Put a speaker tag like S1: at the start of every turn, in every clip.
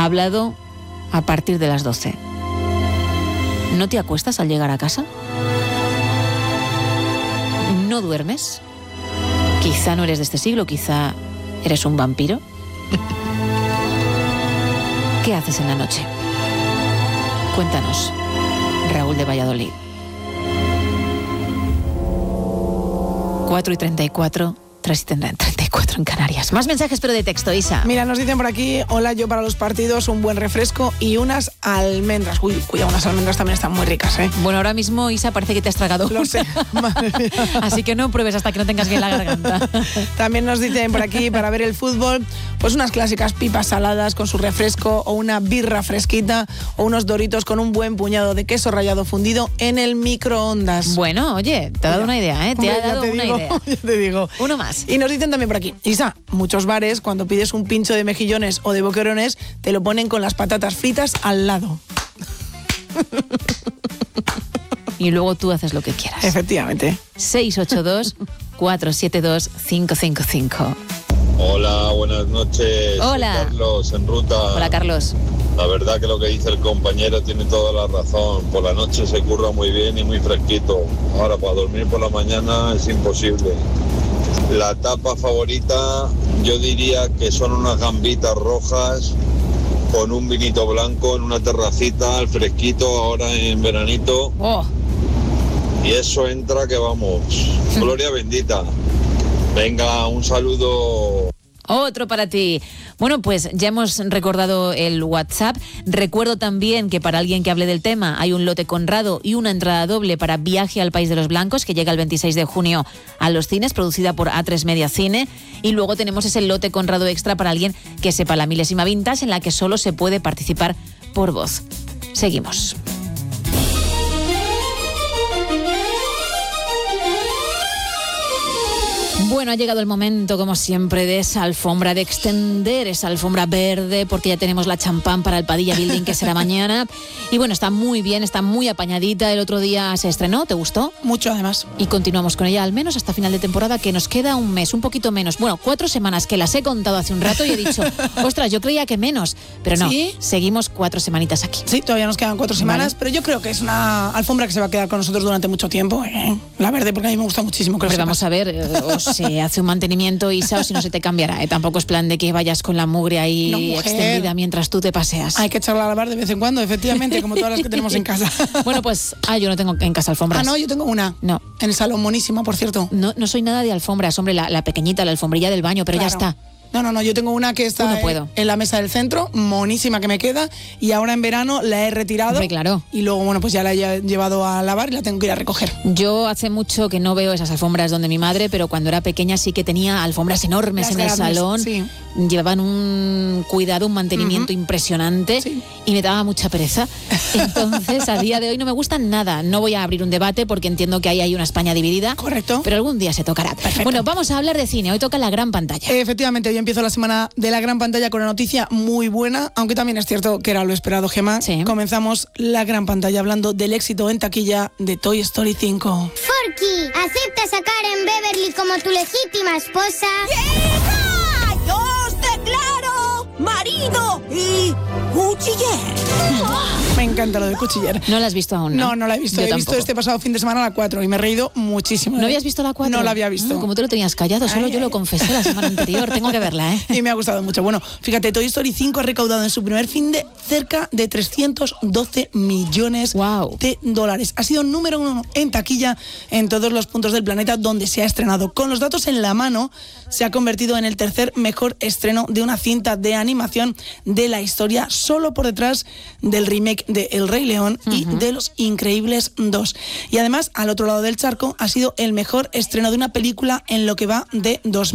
S1: ha hablado a partir de las 12. ¿No te acuestas al llegar a casa? ¿No duermes? Quizá no eres de este siglo, quizá eres un vampiro. ¿Qué haces en la noche? Cuéntanos, Raúl de Valladolid. 4:34, 3:34 en Canarias. Más mensajes, pero de texto, Isa.
S2: Mira, nos dicen por aquí, hola, yo para los partidos un buen refresco y unas almendras. Uy, cuidado, unas almendras también están muy ricas, ¿eh?
S1: Bueno, ahora mismo, Isa, parece que te has tragado.
S2: Lo sé, madre mía.
S1: Así que no pruebes hasta que no tengas bien la garganta.
S2: También nos dicen por aquí, para ver el fútbol, pues unas clásicas pipas saladas con su refresco o una birra fresquita o unos doritos con un buen puñado de queso rallado fundido en el microondas.
S1: Bueno, oye, te ha dado una idea, ¿eh?
S2: Hombre,
S1: te ha dado una idea.
S2: Ya te digo.
S1: Uno más.
S2: Y nos dicen también por aquí, Isa, muchos bares, cuando pides un pincho de mejillones o de boquerones, te lo ponen con las patatas fritas al lado.
S1: Y luego tú haces lo que quieras.
S2: Efectivamente.
S1: 682-472-555.
S3: Hola, buenas noches.
S1: Hola.
S3: Soy Carlos, en ruta.
S1: Hola, Carlos.
S3: La verdad que lo que dice el compañero tiene toda la razón. Por la noche se curra muy bien y muy fresquito. Ahora, para dormir por la mañana es imposible. La tapa favorita, yo diría que son unas gambitas rojas con un vinito blanco en una terracita, al fresquito, ahora en veranito.
S1: Oh.
S3: Y eso entra que vamos. Gloria bendita. Venga, un saludo.
S1: Otro para ti. Bueno, pues ya hemos recordado el WhatsApp. Recuerdo también que para alguien que hable del tema hay un lote Conrado y una entrada doble para Viaje al País de los Blancos, que llega el 26 de junio a los cines, producida por A3 Media Cine. Y luego tenemos ese lote Conrado extra para alguien que sepa la milésima vintage, en la que solo se puede participar por voz. Seguimos. Bueno, ha llegado el momento, como siempre, de esa alfombra, de extender esa alfombra verde, porque ya tenemos la champán para el Padilla Building, que será mañana. Y bueno, está muy bien, está muy apañadita. El otro día se estrenó, ¿te gustó?
S2: Mucho, además.
S1: Y continuamos con ella, al menos hasta final de temporada, que nos queda un mes, un poquito menos. Bueno, 4 semanas, que las he contado hace un rato y he dicho, ostras, yo creía que menos. Pero no,
S2: ¿Sí?
S1: Seguimos 4 semanitas aquí.
S2: Sí, todavía nos quedan 4 semanas, pero yo creo que es una alfombra que se va a quedar con nosotros durante mucho tiempo. La verde, porque a mí me gusta muchísimo.
S1: Pero vamos a ver, se hace un mantenimiento, Isa, o si no se te cambiará, ¿eh? Tampoco es plan de que vayas con la mugre ahí extendida mientras tú te paseas.
S2: Hay que echarla a lavar de vez en cuando, efectivamente, como todas las que tenemos en casa.
S1: Bueno, pues, yo no tengo en casa alfombras.
S2: Ah, no, yo tengo una.
S1: No.
S2: En el salón, monísima, por cierto.
S1: No soy nada de alfombras, hombre, la pequeñita, la alfombrilla del baño, pero
S2: Claro.
S1: ya está.
S2: No, yo tengo una que está en la mesa del centro, monísima que me queda, y ahora en verano la he retirado.
S1: Hombre, claro.
S2: Y luego, bueno, pues ya la he llevado a lavar y la tengo que ir a recoger.
S1: Yo hace mucho que no veo esas alfombras donde mi madre, pero cuando era pequeña sí que tenía alfombras enormes
S2: Las
S1: en el
S2: grandes,
S1: salón.
S2: sí.
S1: Llevaban un cuidado, un mantenimiento impresionante,
S2: Sí.
S1: y me daba mucha pereza. Entonces, a día de hoy no me gustan nada. No voy a abrir un debate porque entiendo que ahí hay una España dividida.
S2: Correcto.
S1: Pero algún día se tocará.
S2: Perfecto.
S1: Bueno, vamos a hablar de cine. Hoy toca la gran pantalla.
S2: Efectivamente, hoy empiezo la semana de la gran pantalla con una noticia muy buena, aunque también es cierto que era lo esperado, Gemma.
S1: Sí.
S2: Comenzamos la gran pantalla hablando del éxito en taquilla de Toy Story 5.
S4: Forky, ¿aceptas a Karen Beverly como tu legítima esposa?
S5: ¡Hija! ¡Yo os declaro marido y cuchiller!
S2: Me encanta lo del cuchiller.
S1: ¿No la has visto aún? No,
S2: No la he visto.
S1: Yo
S2: He visto
S1: tampoco.
S2: este pasado fin de semana la 4 y me he reído muchísimo.
S1: ¿No habías visto la 4?
S2: No la había visto.
S1: Como tú lo tenías callado, solo yo lo confesé la semana anterior. Tengo que verla, ¿eh?
S2: Y me ha gustado mucho. Bueno, fíjate, Toy Story 5 ha recaudado en su primer fin de cerca de 312 millones de dólares. Ha sido número 1 en taquilla en todos los puntos del planeta donde se ha estrenado. Con los datos en la mano, se ha convertido en el tercer mejor estreno de una cinta de animación de la historia, solo por detrás del remake de El Rey León y de Los Increíbles 2. Y además, al otro lado del charco, ha sido el mejor estreno de una película en lo que va de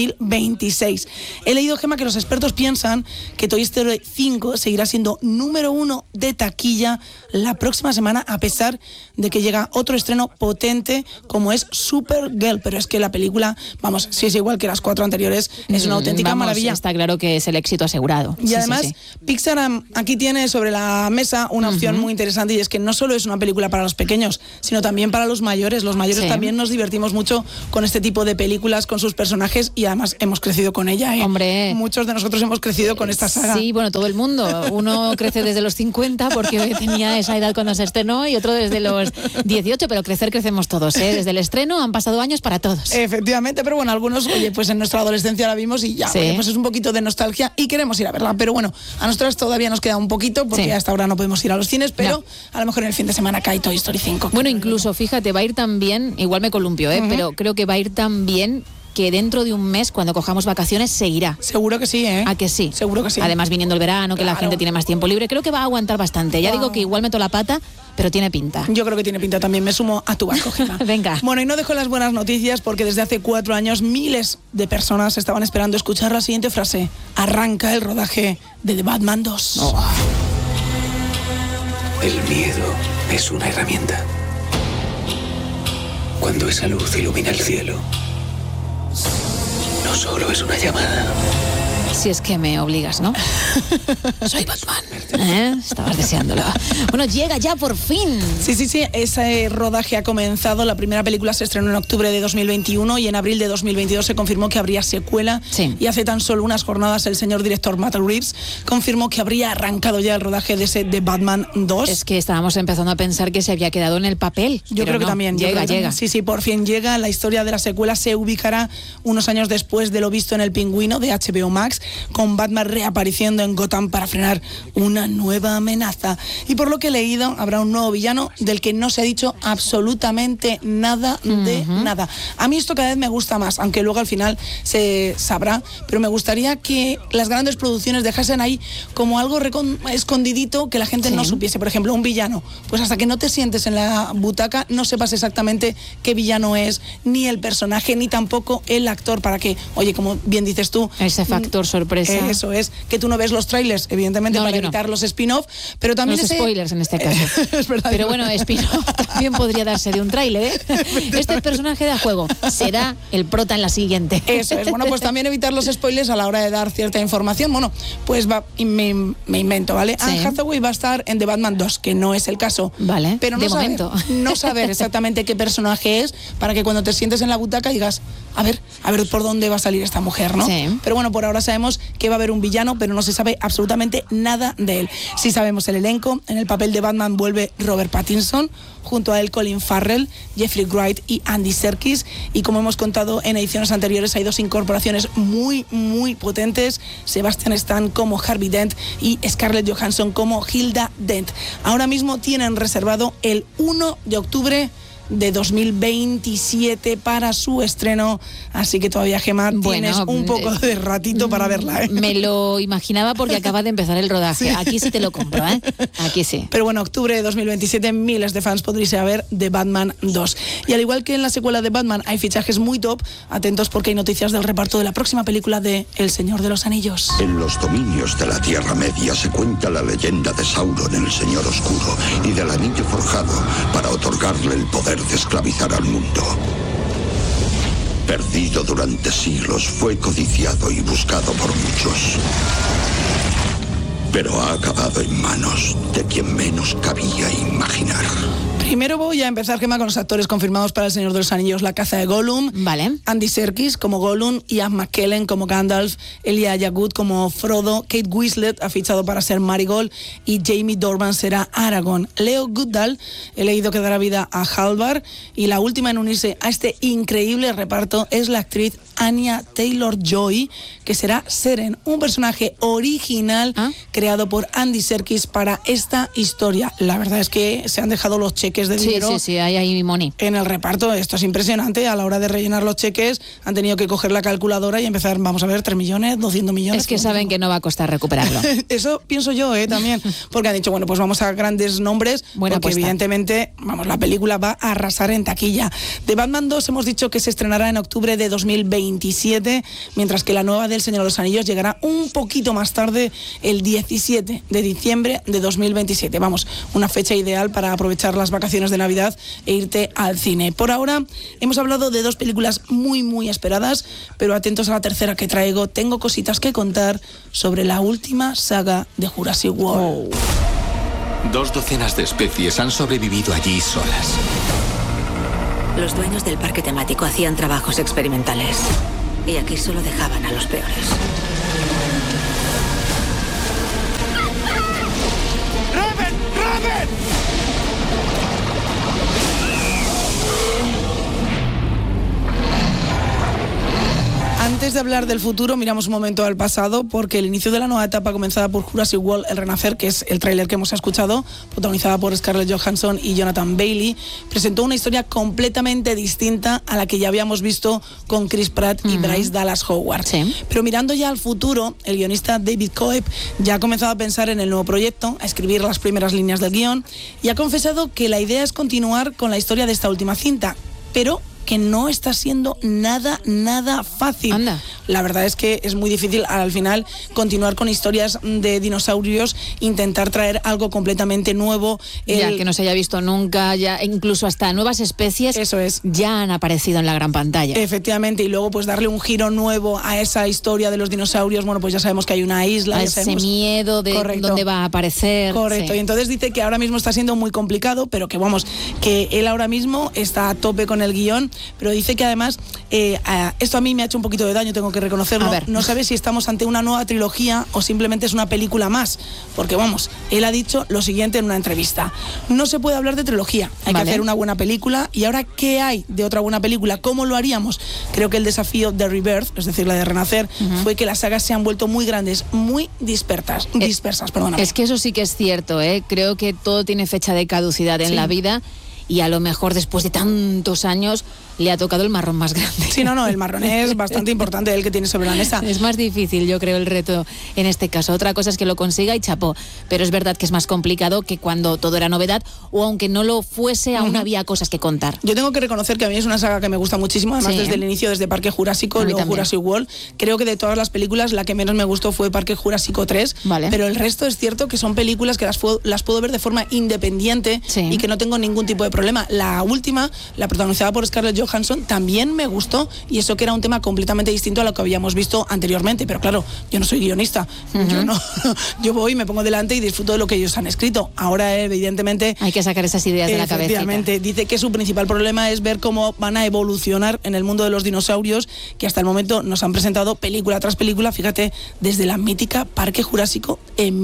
S2: 2026. He leído, Gemma, que los expertos piensan que Toy Story 5 seguirá siendo número 1 de taquilla la próxima semana, a pesar de que llega otro estreno potente como es Supergirl. Pero es que la película, vamos, si es igual que las 4 anteriores, es una auténtica maravilla.
S1: Está claro que es el éxito asegurado. complicado.
S2: Y además, Pixar aquí tiene sobre la mesa una opción muy interesante, y es que no solo es una película para los pequeños, sino también para los mayores. Los mayores también nos divertimos mucho con este tipo de películas, con sus personajes, y además hemos crecido con ella.
S1: Hombre,
S2: muchos de nosotros hemos crecido con esta saga.
S1: Sí, bueno, todo el mundo. Uno crece desde los 50 porque tenía esa edad cuando se estrenó, y otro desde los 18, pero crecemos todos, ¿eh? Desde el estreno han pasado años para todos.
S2: Efectivamente, pero bueno, algunos, oye, pues en nuestra adolescencia la vimos y ya, oye, pues es un poquito de nostalgia y queremos ir a verla, pero bueno, a nosotras todavía nos queda un poquito porque hasta ahora no podemos ir a los cines, pero a lo mejor en el fin de semana cae Toy Story 5.
S1: Bueno, incluso, fíjate, va a ir tan bien, igual me columpio, pero creo que va a ir tan bien que dentro de un mes, cuando cojamos vacaciones, seguirá.
S2: Seguro que sí, ¿eh?
S1: ¿A que sí?
S2: Seguro que sí.
S1: Además, viniendo el verano, que la gente tiene más tiempo libre, creo que va a aguantar bastante. Ya digo que igual meto la pata, pero tiene pinta.
S2: Yo creo que tiene pinta también, me sumo a tu barco, Gemma.
S1: Venga.
S2: Bueno, y no dejo las buenas noticias porque desde hace 4 años miles de personas estaban esperando escuchar la siguiente frase. Arranca el rodaje de The Batman 2.
S6: El miedo es una herramienta. Cuando esa luz ilumina el cielo, no solo es una llamada.
S1: Si es que me obligas, ¿no? Soy Batman. Estabas deseándolo. Bueno, llega ya por fin.
S2: Sí, ese rodaje ha comenzado. La primera película se estrenó en octubre de 2021 y en abril de 2022 se confirmó que habría secuela.
S1: Sí.
S2: Y hace tan solo unas jornadas el señor director Matt Reeves confirmó que habría arrancado ya el rodaje de ese The Batman 2.
S1: Es que estábamos empezando a pensar que se había quedado en el papel.
S2: Yo creo que también.
S1: Llega.
S2: Sí, por fin llega. La historia de la secuela se ubicará unos años después de lo visto en El Pingüino de HBO Max, con Batman reapareciendo en Gotham para frenar una nueva amenaza. Y por lo que he leído, habrá un nuevo villano del que no se ha dicho absolutamente nada de nada. A mí esto cada vez me gusta más, aunque luego al final se sabrá, pero me gustaría que las grandes producciones dejasen ahí como algo escondidito que la gente no supiese. Por ejemplo, un villano, pues hasta que no te sientes en la butaca no sepas exactamente qué villano es, ni el personaje, ni tampoco el actor, para que, oye, como bien dices tú,
S1: ese factor sorpresa.
S2: Eso es, que tú no ves los trailers, evidentemente, para evitar los spin-off, pero también
S1: los spoilers en este caso.
S2: Es verdad.
S1: Pero bueno, spin-off también podría darse de un tráiler, ¿eh? Este personaje da juego, será el prota en la siguiente.
S2: Eso es, bueno, pues también evitar los spoilers a la hora de dar cierta información. Bueno, pues me invento, ¿vale? Anne Hathaway va a estar en The Batman 2, que no es el caso.
S1: Vale,
S2: pero no saber exactamente qué personaje es, para que cuando te sientes en la butaca digas, a ver por dónde va a salir esta mujer, ¿no?
S1: Sí.
S2: Pero bueno, por ahora sabemos que va a haber un villano, pero no se sabe absolutamente nada de él. Sí sabemos el elenco. En el papel de Batman vuelve Robert Pattinson, junto a él Colin Farrell, Jeffrey Wright y Andy Serkis. Y como hemos contado en ediciones anteriores, hay 2 incorporaciones muy, muy potentes. Sebastian Stan como Harvey Dent y Scarlett Johansson como Hilda Dent. Ahora mismo tienen reservado el 1 de octubre de 2027 para su estreno, así que todavía, Gemma, tienes un poco de ratito para verla, ¿eh?
S1: Me lo imaginaba porque acaba de empezar el rodaje. Aquí sí te lo compro, ¿eh? Aquí sí.
S2: Pero bueno, octubre de 2027 miles de fans podréis ir a ver The Batman 2. Y al igual que en la secuela de Batman hay fichajes muy top, atentos porque hay noticias del reparto de la próxima película de El Señor de los Anillos.
S7: En los dominios de la Tierra Media se cuenta la leyenda de Sauron, el Señor Oscuro, y del anillo forjado para otorgarle el poder de esclavizar al mundo. Perdido durante siglos, fue codiciado y buscado por muchos, pero ha acabado en manos de quien menos cabía imaginar.
S2: Primero voy a empezar, Gemma, con los actores confirmados para El Señor de los Anillos: La caza de Gollum,
S1: vale.
S2: Andy Serkis como Gollum, Ian McKellen como Gandalf, Elijah Wood como Frodo, Kate Winslet ha fichado para ser Marigold y Jamie Dornan será Aragorn. Leo Goodall, he leído que dará vida a Halvar, y la última en unirse a este increíble reparto es la actriz Anya Taylor-Joy, que será Seren, un personaje original creado por Andy Serkis para esta historia. La verdad es que se han dejado los cheques de dinero.
S1: Sí, hay money.
S2: En el reparto, esto es impresionante. A la hora de rellenar los cheques han tenido que coger la calculadora y empezar, vamos a ver, 3 millones, 200 millones.
S1: Es que saben que no va a costar recuperarlo.
S2: Eso pienso yo, también, porque han dicho, bueno, pues vamos a grandes nombres,
S1: Buena
S2: porque
S1: apuesta.
S2: Evidentemente, vamos, la película va a arrasar en taquilla. The Batman 2 hemos dicho que se estrenará en octubre de 2027, mientras que la nueva del Señor de los Anillos llegará un poquito más tarde, el 17 de diciembre de 2027. Vamos, una fecha ideal para aprovechar las vacaciones vacaciones de Navidad e irte al cine. Por ahora hemos hablado de 2 películas muy muy esperadas, pero atentos a la tercera que traigo. Tengo cositas que contar sobre la última saga de Jurassic World.
S8: 2 docenas de especies han sobrevivido allí solas.
S9: Los dueños del parque temático hacían trabajos experimentales y aquí solo dejaban a los peores.
S5: ¡Raven! ¡Raven!
S2: Antes de hablar del futuro, miramos un momento al pasado, porque el inicio de la nueva etapa comenzada por Jurassic World, El Renacer, que es el tráiler que hemos escuchado, protagonizada por Scarlett Johansson y Jonathan Bailey, presentó una historia completamente distinta a la que ya habíamos visto con Chris Pratt y Bryce Dallas Howard.
S1: Sí.
S2: Pero mirando ya al futuro, el guionista David Coeb ya ha comenzado a pensar en el nuevo proyecto, a escribir las primeras líneas del guión, y ha confesado que la idea es continuar con la historia de esta última cinta, pero que no está siendo nada fácil.
S1: Anda.
S2: La verdad es que es muy difícil al final continuar con historias de dinosaurios, intentar traer algo completamente nuevo.
S1: Ya que no se haya visto nunca, ya incluso hasta nuevas especies.
S2: Eso es.
S1: Ya han aparecido en la gran pantalla.
S2: Efectivamente, y luego pues darle un giro nuevo a esa historia de los dinosaurios. Bueno, pues ya sabemos que hay una isla.
S1: A ese miedo de dónde va a aparecer.
S2: Correcto,
S1: sí.
S2: Y entonces dice que ahora mismo está siendo muy complicado, pero que vamos, que él ahora mismo está a tope con el guión, pero dice que además, esto a mí me ha hecho un poquito de daño, tengo que reconocerlo.
S1: A ver.
S2: No sabe si estamos ante una nueva trilogía o simplemente es una película más, porque vamos, él ha dicho lo siguiente en una entrevista: no se puede hablar de trilogía, hay que hacer una buena película. Y ahora, ¿qué hay de otra buena película? ¿Cómo lo haríamos? Creo que el desafío de Rebirth, es decir, la de Renacer, fue que las sagas se han vuelto muy grandes, muy dispersas, perdóname.
S1: Es que eso sí que es cierto, ¿eh? Creo que todo tiene fecha de caducidad en la vida, y a lo mejor después de tantos años le ha tocado el marrón más grande.
S2: Sí, no, el marrón es bastante importante, el que tiene sobre la mesa.
S1: Es más difícil, yo creo, el reto en este caso. Otra cosa es que lo consiga y chapó, pero es verdad que es más complicado que cuando todo era novedad, o aunque no lo fuese, aún había cosas que contar.
S2: Yo tengo que reconocer que a mí es una saga que me gusta muchísimo, además desde el inicio, desde Parque Jurásico, luego Jurassic World. Creo que de todas las películas, la que menos me gustó fue Parque Jurásico 3, pero el resto es cierto que son películas que las puedo ver de forma independiente y que no tengo ningún tipo de problema. La última, la protagonizada por Scarlett Johansson, también me gustó, y eso que era un tema completamente distinto a lo que habíamos visto anteriormente, pero claro, yo no soy guionista, yo voy, me pongo delante y disfruto de lo que ellos han escrito. Ahora, evidentemente,
S1: hay que sacar esas ideas de la cabeza.
S2: Efectivamente, dice que su principal problema es ver cómo van a evolucionar en el mundo de los dinosaurios, que hasta el momento nos han presentado película tras película, fíjate, desde la mítica Parque Jurásico en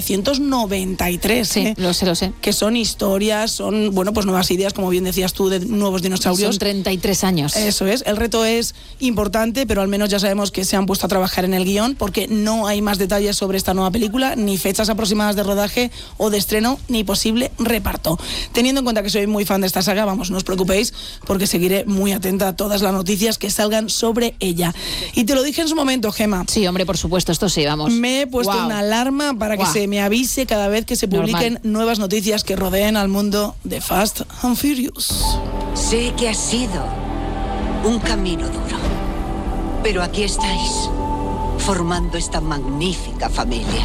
S2: 1993.
S1: Sí, lo sé.
S2: Que son historias, son, bueno, pues nuevas ideas, como bien decías tú, de nuevos dinosaurios.
S1: Son 33 años.
S2: Eso es, el reto es importante, pero al menos ya sabemos que se han puesto a trabajar en el guión, porque no hay más detalles sobre esta nueva película, ni fechas aproximadas de rodaje o de estreno, ni posible reparto. Teniendo en cuenta que soy muy fan de esta saga, vamos, no os preocupéis, porque seguiré muy atenta a todas las noticias que salgan sobre ella. Y te lo dije en su momento, Gema.
S1: Sí, hombre, por supuesto, esto sí, vamos.
S2: Me he puesto una alarma para que se me avise cada vez que se publiquen nuevas noticias que rodeen al mundo de Fast and Furious.
S10: Sé que ha sido un camino duro, pero aquí estáis, formando esta magnífica familia.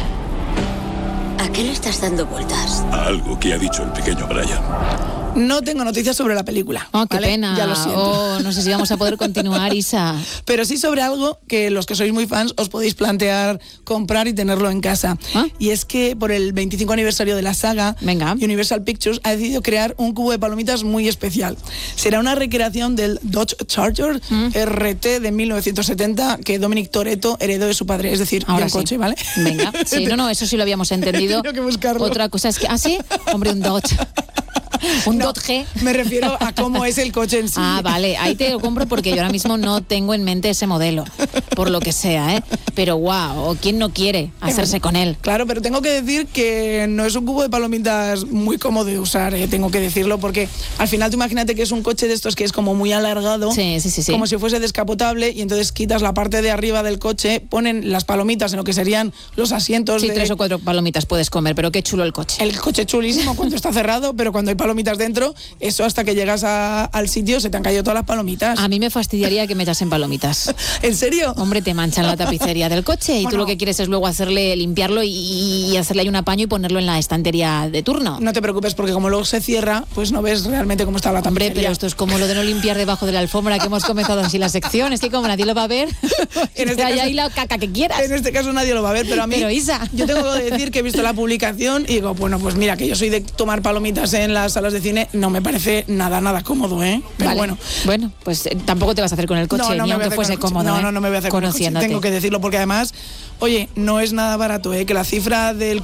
S9: ¿A qué le estás dando vueltas?
S11: A algo que ha dicho el pequeño Brian.
S2: No tengo noticias sobre la película.
S1: Oh, qué pena.
S2: Ya lo siento.
S1: Oh, no sé si vamos a poder continuar, Isa.
S2: Pero sí sobre algo que los que sois muy fans os podéis plantear comprar y tenerlo en casa. Y es que por el 25 aniversario de la saga, Universal Pictures ha decidido crear un cubo de palomitas muy especial. Será una recreación del Dodge Charger RT de 1970 que Dominic Toretto heredó de su padre, es decir,
S1: ahora
S2: un coche, ¿vale?
S1: Venga, sí, no, eso sí lo habíamos entendido.
S2: Tengo que buscarlo.
S1: Otra cosa es que, ¿sí? Hombre, un Dodge. Un Dodge.
S2: Me refiero a cómo es el coche en sí.
S1: Ah, vale, ahí te lo compro porque yo ahora mismo no tengo en mente ese modelo, por lo que sea, ¿eh? Pero wow, ¿quién no quiere hacerse con él?
S2: Claro, pero tengo que decir que no es un cubo de palomitas muy cómodo de usar, tengo que decirlo, porque al final tú imagínate que es un coche de estos que es como muy alargado, como si fuese descapotable, y entonces quitas la parte de arriba del coche, ponen las palomitas en lo que serían los asientos.
S1: Sí, 3 o 4 palomitas puedes comer, pero qué chulo el coche.
S2: El coche chulísimo cuando está cerrado, pero cuando hay palomitas palomitas dentro, eso hasta que llegas al sitio se te han caído todas las palomitas.
S1: A mí me fastidiaría que me echasen palomitas.
S2: ¿En serio?
S1: Hombre, te manchan la tapicería del coche y tú lo que quieres es luego limpiarlo y hacerle ahí un apaño y ponerlo en la estantería de turno.
S2: No te preocupes, porque como luego se cierra, pues no ves realmente cómo está la tapicería.
S1: Hombre, pero esto es como lo de no limpiar debajo de la alfombra, que hemos comenzado así la sección, es que como nadie lo va a ver,
S2: en este
S1: hay
S2: caso,
S1: ahí la caca que quieras.
S2: En este caso nadie lo va a ver, pero a mí,
S1: Isa,
S2: yo tengo que decir que he visto la publicación y digo, bueno, pues mira, que yo soy de tomar palomitas en las salas de cine, no me parece nada cómodo, ¿eh? Pero
S1: vale. Bueno, pues tampoco te vas a hacer con el coche, ni aunque fuese cómodo.
S2: No me voy a hacer con el coche, tengo que decirlo, porque además, oye, no es nada barato, ¿eh? Que la cifra del